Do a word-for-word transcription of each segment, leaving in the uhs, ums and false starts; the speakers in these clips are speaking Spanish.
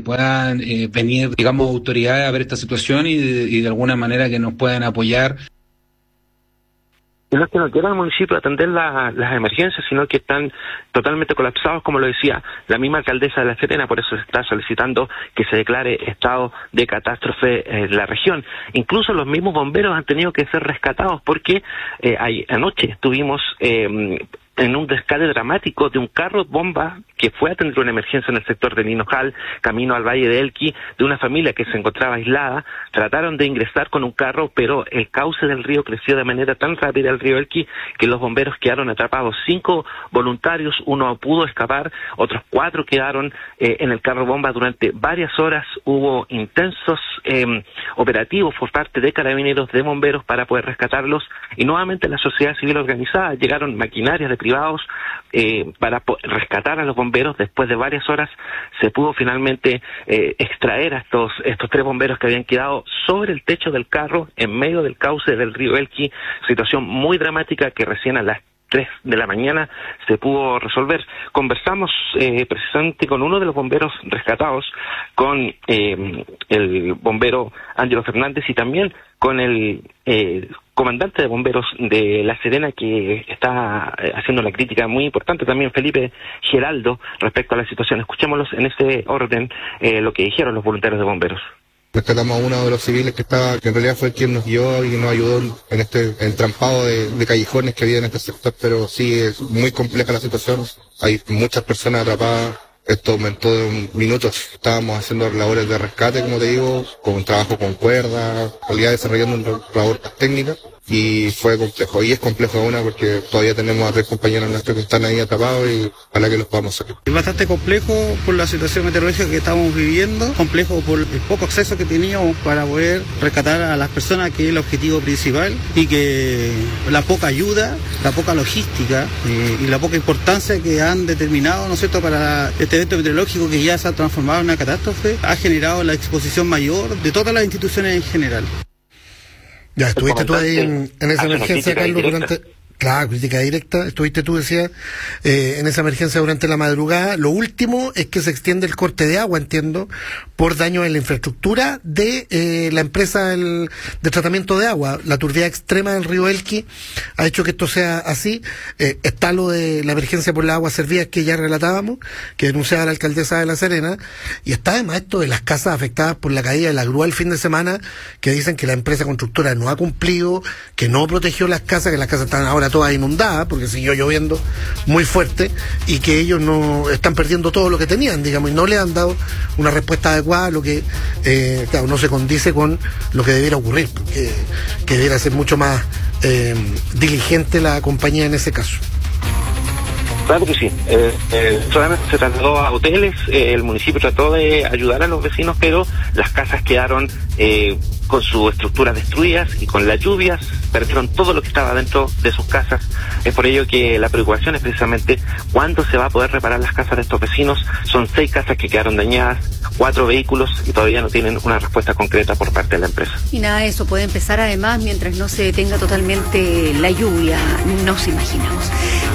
puedan eh, venir, digamos, autoridades a ver esta situación y de, y de alguna manera que nos puedan apoyar. No es que no quiera el municipio atender la, las emergencias, sino que están totalmente colapsados, como lo decía la misma alcaldesa de La Serena. Por eso se está solicitando que se declare estado de catástrofe en la región. Incluso los mismos bomberos han tenido que ser rescatados porque eh, hay, anoche estuvimos eh, en un rescate dramático de un carro bomba que fue a atender una emergencia en el sector de Ninojal, camino al Valle de Elqui, de una familia que se encontraba aislada. Trataron de ingresar con un carro, pero el cauce del río creció de manera tan rápida, el río Elqui, que los bomberos quedaron atrapados. Cinco voluntarios, uno pudo escapar, otros cuatro quedaron eh, en el carro bomba durante varias horas. Hubo intensos eh, operativos por parte de carabineros, de bomberos, para poder rescatarlos, y nuevamente la sociedad civil organizada, llegaron maquinarias de privados eh, para rescatar a los bomberos. Después de varias horas se pudo finalmente eh, extraer a estos, estos tres bomberos que habían quedado sobre el techo del carro en medio del cauce del río Elqui. Situación muy dramática que recién a las tres de la mañana se pudo resolver. Conversamos eh, precisamente con uno de los bomberos rescatados, con eh, el bombero Ángelo Fernández, y también con el eh, comandante de bomberos de La Serena, que está eh, haciendo una crítica muy importante, también Felipe Geraldo, respecto a la situación. Escuchémoslos en ese orden, eh, lo que dijeron los voluntarios de bomberos. Rescatamos a uno de los civiles que estaba, que en realidad fue quien nos guió y nos ayudó en este entrampado de, de callejones que había en este sector, pero sí es muy compleja la situación. Hay muchas personas atrapadas. Esto aumentó de minutos. Estábamos haciendo labores de rescate, como te digo, con un trabajo con cuerdas, realidad desarrollando una labor técnica, y fue complejo. Y es complejo aún porque todavía tenemos a tres compañeros nuestros que están ahí atrapados y ojalá que los podamos sacar. Es bastante complejo por la situación meteorológica que estamos viviendo, complejo por el poco acceso que teníamos para poder rescatar a las personas, que es el objetivo principal, y que la poca ayuda, la poca logística eh, y la poca importancia que han determinado, ¿no es cierto?, para este evento meteorológico que ya se ha transformado en una catástrofe, ha generado la exposición mayor de todas las instituciones en general. Ya, estuviste tú ahí en, en esa emergencia, Carlos, durante... Claro, crítica directa. Estuviste tú, decías, eh, en esa emergencia durante la madrugada. Lo último es que se extiende el corte de agua, entiendo, por daño en la infraestructura de eh, la empresa del, de tratamiento de agua. La turbidez extrema del río Elqui ha hecho que esto sea así. Eh, está lo de la emergencia por las aguas servidas que ya relatábamos, que denunciaba la alcaldesa de La Serena, y está además esto de las casas afectadas por la caída de la grúa el fin de semana, que dicen que la empresa constructora no ha cumplido, que no protegió las casas, que las casas están ahora todas inundadas porque siguió lloviendo muy fuerte, y que ellos no están perdiendo todo lo que tenían, digamos, y no le han dado una respuesta adecuada, lo que eh, claro, no se condice con lo que debiera ocurrir, que, que debiera ser mucho más eh, diligente la compañía en ese caso. Claro que sí. Eh, eh, solamente se trasladó a hoteles, eh, el municipio trató de ayudar a los vecinos, pero las casas quedaron eh, con sus estructuras destruidas, y con las lluvias perdieron todo lo que estaba dentro de sus casas. Es por ello que la preocupación es precisamente cuándo se va a poder reparar las casas de estos vecinos. Son seis casas que quedaron dañadas, cuatro vehículos, y todavía no tienen una respuesta concreta por parte de la empresa. Y nada de eso puede empezar, además, mientras no se detenga totalmente la lluvia, nos imaginamos.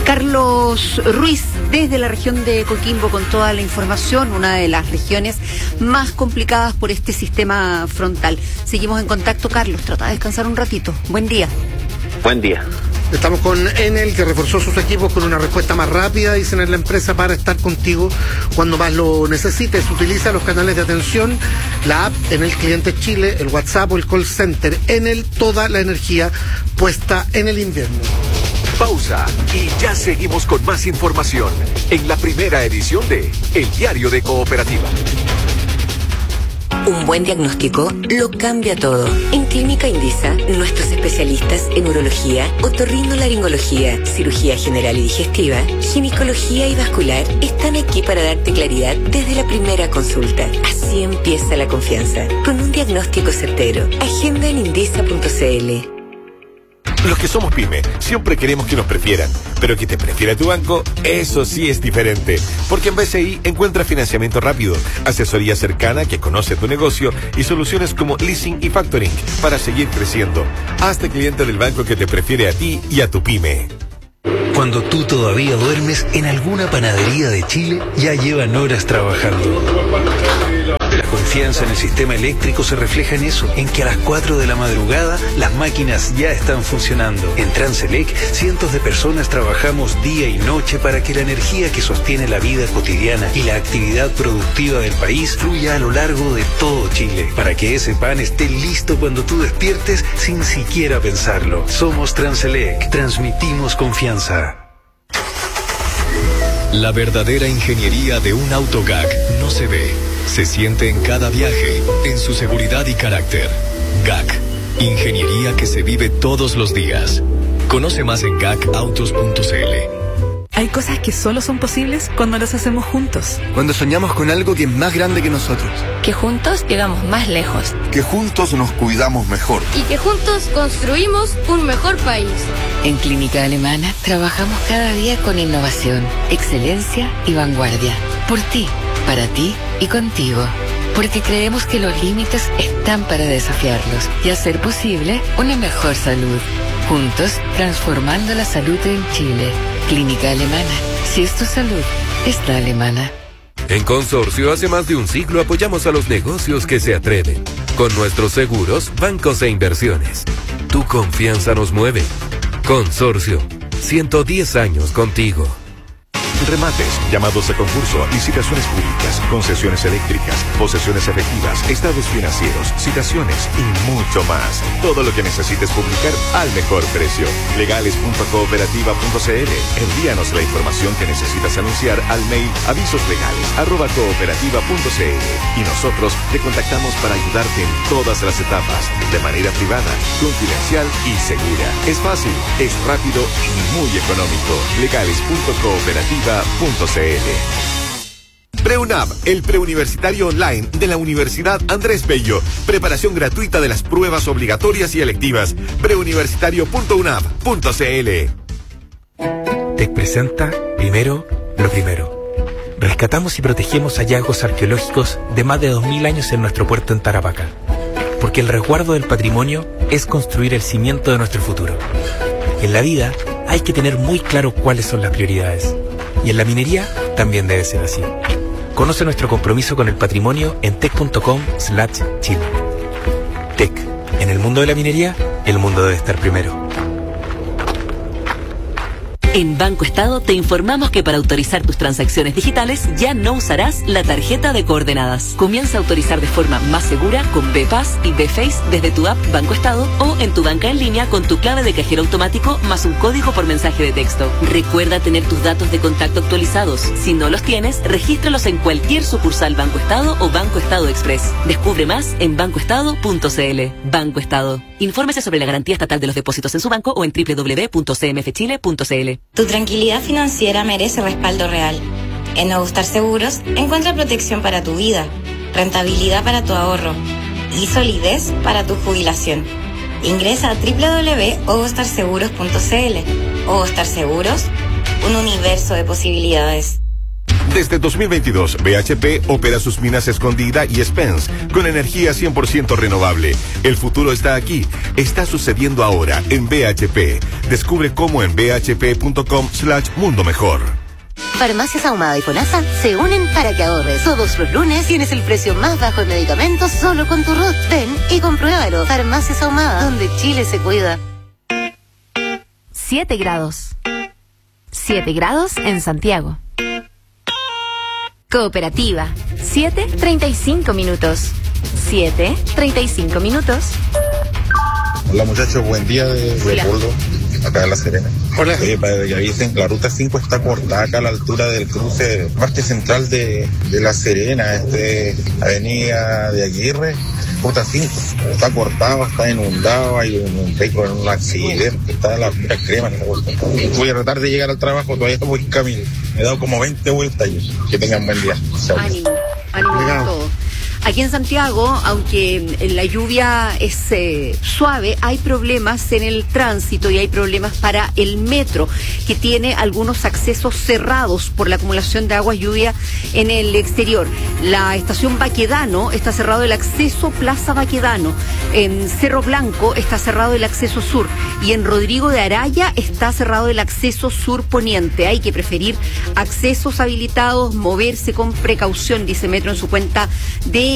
Carlos Ruiz, desde la región de Coquimbo, con toda la información, una de las regiones más complicadas por este sistema frontal. Seguimos en contacto, Carlos, trata de descansar un ratito. Buen día. Buen día. Estamos con Enel, que reforzó sus equipos con una respuesta más rápida, dicen en la empresa, para estar contigo cuando más lo necesites. Utiliza los canales de atención, la app Enel Cliente Chile, el WhatsApp o el call center. Enel, toda la energía puesta en el invierno. Pausa y ya seguimos con más información en la primera edición de El Diario de Cooperativa. Un buen diagnóstico lo cambia todo. En Clínica Indisa, nuestros especialistas en urología, otorrinolaringología, cirugía general y digestiva, ginecología y vascular están aquí para darte claridad desde la primera consulta. Así empieza la confianza, con un diagnóstico certero. Agenda en indisa punto c l. Los que somos pyme siempre queremos que nos prefieran, pero que te prefiera tu banco, eso sí es diferente. Porque en B C I encuentras financiamiento rápido, asesoría cercana que conoce tu negocio y soluciones como leasing y factoring para seguir creciendo. Hazte cliente del banco que te prefiere a ti y a tu pyme. Cuando tú todavía duermes, en alguna panadería de Chile ya llevan horas trabajando. confianza en el sistema eléctrico se refleja en eso, en que a las cuatro de la madrugada las máquinas ya están funcionando. En Transelec, cientos de personas trabajamos día y noche para que la energía que sostiene la vida cotidiana y la actividad productiva del país fluya a lo largo de todo Chile, para que ese pan esté listo cuando tú despiertes sin siquiera pensarlo. Somos Transelec, transmitimos confianza. La verdadera ingeniería de un auto G A C no se ve, se siente en cada viaje, en su seguridad y carácter. G A C, ingeniería que se vive todos los días. Conoce más en gacautos punto cl. Hay cosas que solo son posibles cuando las hacemos juntos. Cuando soñamos con algo que es más grande que nosotros. Que juntos llegamos más lejos. Que juntos nos cuidamos mejor. Y que juntos construimos un mejor país. En Clínica Alemana trabajamos cada día con innovación, excelencia y vanguardia. Por ti, para ti y contigo. Porque creemos que los límites están para desafiarlos y hacer posible una mejor salud. Juntos, transformando la salud en Chile. Clínica Alemana. Si es tu salud, es la alemana. En Consorcio, hace más de un siglo apoyamos a los negocios que se atreven. Con nuestros seguros, bancos e inversiones. Tu confianza nos mueve. Consorcio. ciento diez años contigo. Remates, llamados a concurso, licitaciones públicas, concesiones eléctricas, posesiones efectivas, estados financieros, citaciones y mucho más. Todo lo que necesites publicar al mejor precio. legales punto cooperativa punto cl. Envíanos la información que necesitas anunciar al mail avisoslegales arroba cooperativa punto cl y nosotros te contactamos para ayudarte en todas las etapas, de manera privada, confidencial y segura. Es fácil, es rápido y muy económico. legales punto cooperativa punto cl. PreUNAV, el preuniversitario online de la Universidad Andrés Bello. Preparación gratuita de las pruebas obligatorias y electivas. preuniversitario punto unav punto cl. Tec presenta primero lo primero. Rescatamos y protegemos hallazgos arqueológicos de más de dos mil años en nuestro puerto en Tarapacá. Porque el resguardo del patrimonio es construir el cimiento de nuestro futuro. En la vida hay que tener muy claro cuáles son las prioridades. Y en la minería también debe ser así. Conoce nuestro compromiso con el patrimonio en tec punto com slash chile. Tec. En el mundo de la minería, el mundo debe estar primero. En Banco Estado te informamos que para autorizar tus transacciones digitales ya no usarás la tarjeta de coordenadas. Comienza a autorizar de forma más segura con B-Pass y B-Face desde tu app Banco Estado o en tu banca en línea con tu clave de cajero automático más un código por mensaje de texto. Recuerda tener tus datos de contacto actualizados. Si no los tienes, regístralos en cualquier sucursal Banco Estado o Banco Estado Express. Descubre más en banco estado punto cl. Banco Estado. Infórmese sobre la garantía estatal de los depósitos en su banco o en doble u doble u doble u punto c m f chile punto c l. Tu tranquilidad financiera merece respaldo real. En Ogostar Seguros encuentra protección para tu vida, rentabilidad para tu ahorro y solidez para tu jubilación. Ingresa a doble u doble u doble u punto ogostar seguros punto cl. Ogostar Seguros, un universo de posibilidades. Desde dos mil veintidós, B H P opera sus minas Escondida y Spence con energía cien por ciento renovable. El futuro está aquí. Está sucediendo ahora en B H P. Descubre cómo en b h p punto com slash mundo mejor. Farmacias Ahumada y FONASA se unen para que ahorres. Todos los lunes tienes el precio más bajo en medicamentos solo con tu R U T. Ven y compruébalo. Farmacias Ahumada, donde Chile se cuida. siete grados. siete grados en Santiago. Cooperativa, siete treinta y cinco minutos. siete treinta y cinco minutos. Hola muchachos, buen día de Leopoldo, acá en La Serena. Hola. Oye, para que avisen, la ruta cinco está cortada acá a la altura del cruce, parte central de, de La Serena, este, avenida de Aguirre, ruta cinco. Está cortado, está inundado, hay un, un vehículo en un accidente, está en la pura crema. Voy a tratar de llegar al trabajo, todavía voy en camino. Me he dado como veinte vueltas y que tengan buen día. Chao. Ánimo, ánimo a todo. Aquí en Santiago, aunque la lluvia es eh, suave, hay problemas en el tránsito y hay problemas para el metro, que tiene algunos accesos cerrados por la acumulación de agua y lluvia en el exterior. La estación Baquedano está cerrado el acceso Plaza Baquedano. En Cerro Blanco está cerrado el acceso sur. Y en Rodrigo de Araya está cerrado el acceso sur poniente. Hay que preferir accesos habilitados, moverse con precaución, dice Metro en su cuenta de